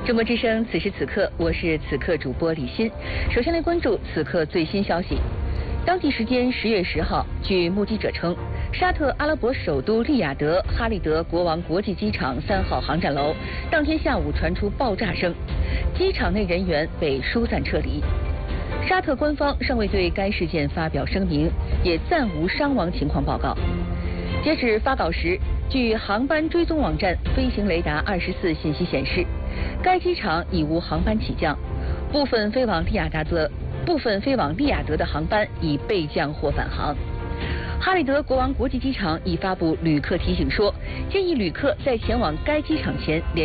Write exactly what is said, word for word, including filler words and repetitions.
中国之声，此时此刻，我是此刻主播李欣。首先来关注此刻最新消息。当地时间十月十号，据目击者称，沙特阿拉伯首都利雅得哈利德国王国际机场三号航站楼当天下午传出爆炸声，机场内人员被疏散撤离。沙特官方尚未对该事件发表声明，也暂无伤亡情况报告。截止发稿时，据航班追踪网站飞行雷达二十四信息显示，该机场已无航班起降，部分飞往利雅得的部分飞往利雅得的航班已备降或返航。哈利德国王国际机场已发布旅客提醒说，建议旅客在前往该机场前联